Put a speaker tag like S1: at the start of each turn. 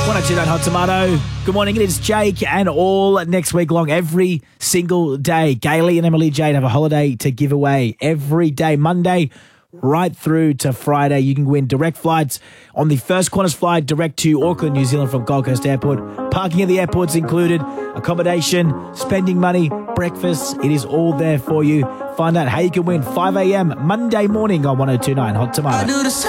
S1: 1029 Hot Tomato. Good morning, it is Jake, and all next week long, every single day, Gailey and Emily Jade have a holiday to give away every day, Monday right through to Friday. You can win direct flights on the First Qantas flight direct to Auckland, New Zealand from Gold Coast Airport. Parking at the airport's included, accommodation, spending money, breakfast, it is all there for you. Find out how you can win 5 a.m. Monday morning on 1029 Hot Tomato.